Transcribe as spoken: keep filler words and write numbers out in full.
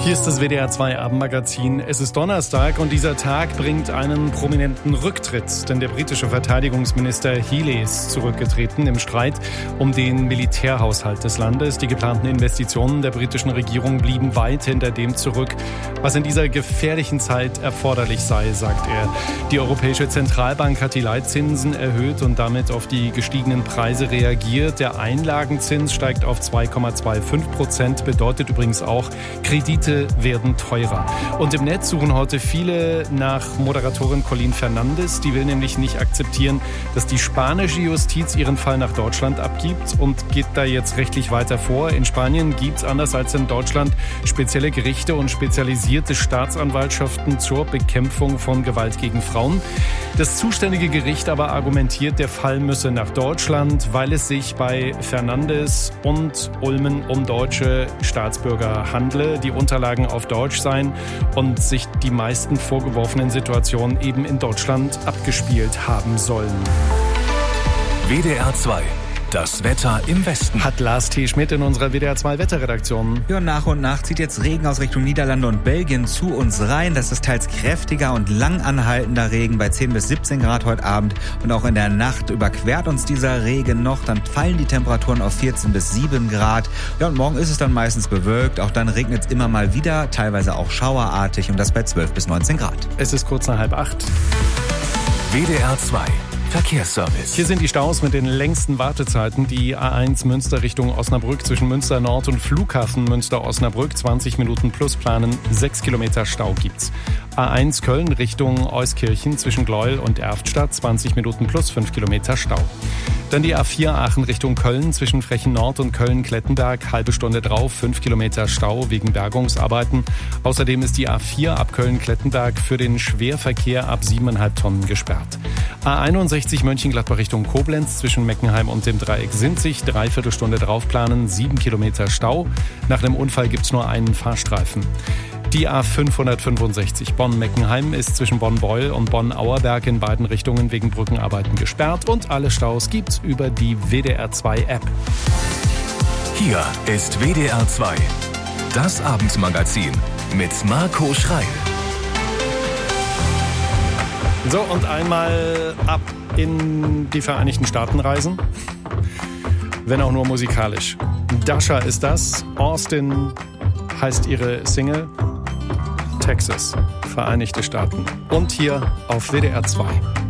Hier ist das W D R zwei Abendmagazin. Es ist Donnerstag und dieser Tag bringt einen prominenten Rücktritt. Denn der britische Verteidigungsminister Healey ist zurückgetreten im Streit um den Militärhaushalt des Landes. Die geplanten Investitionen der britischen Regierung blieben weit hinter dem zurück, was in dieser gefährlichen Zeit erforderlich sei, sagt er. Die Europäische Zentralbank hat die Leitzinsen erhöht und damit auf die gestiegenen Preise reagiert. Der Einlagenzins steigt auf zwei Komma fünfundzwanzig Prozent, bedeutet übrigens auch, Kredite werden teurer. Und im Netz suchen heute viele nach Moderatorin Colleen Fernandes. Die will nämlich nicht akzeptieren, dass die spanische Justiz ihren Fall nach Deutschland abgibt und geht da jetzt rechtlich weiter vor. In Spanien gibt es, anders als in Deutschland, spezielle Gerichte und spezialisierte Staatsanwaltschaften zur Bekämpfung von Gewalt gegen Frauen. Das zuständige Gericht aber argumentiert, der Fall müsse nach Deutschland, weil es sich bei Fernandes und Ulmen um deutsche Staatsbürger handle, die Unterlagen auf Deutsch seien und sich die meisten vorgeworfenen Situationen eben in Deutschland abgespielt haben sollen. W D R zwei. Das Wetter im Westen. Hat Lars T. Schmidt in unserer W D R zwei Wetterredaktion. Ja, nach und nach zieht jetzt Regen aus Richtung Niederlande und Belgien zu uns rein. Das ist teils kräftiger und lang anhaltender Regen bei zehn bis siebzehn Grad heute Abend. Und auch in der Nacht überquert uns dieser Regen noch. Dann fallen die Temperaturen auf vierzehn bis sieben Grad. Ja, und morgen ist es dann meistens bewölkt. Auch dann regnet es immer mal wieder, teilweise auch schauerartig. Und das bei zwölf bis neunzehn Grad. Es ist kurz nach halb acht. W D R zwei. Verkehrsservice. Hier sind die Staus mit den längsten Wartezeiten. Die A eins Münster Richtung Osnabrück zwischen Münster Nord und Flughafen Münster-Osnabrück. zwanzig Minuten plus planen. sechs Kilometer Stau gibt's. A eins Köln Richtung Euskirchen zwischen Gleuel und Erftstadt. zwanzig Minuten plus fünf Kilometer Stau. Dann die A vier Aachen Richtung Köln zwischen Frechen Nord und Köln-Klettenberg. Halbe Stunde drauf, fünf Kilometer Stau wegen Bergungsarbeiten. Außerdem ist die A vier ab Köln-Klettenberg für den Schwerverkehr ab siebeneinhalb Tonnen gesperrt. A einundsechzig Mönchengladbach Richtung Koblenz zwischen Meckenheim und dem Dreieck Sinzig. Dreiviertel Stunde drauf planen, sieben Kilometer Stau. Nach einem Unfall gibt's nur einen Fahrstreifen. Die A fünfhundertfünfundsechzig Bonn-Meckenheim ist zwischen Bonn-Beul und Bonn-Auerberg in beiden Richtungen wegen Brückenarbeiten gesperrt. Und alle Staus gibt's über die W D R zwei App. Hier ist W D R zwei. Das Abendmagazin mit Marco Schreil. So, und einmal ab in die Vereinigten Staaten reisen. Wenn auch nur musikalisch. Dasha ist das. Austin heißt ihre Single. Texas, Vereinigte Staaten. Und hier auf W D R zwei.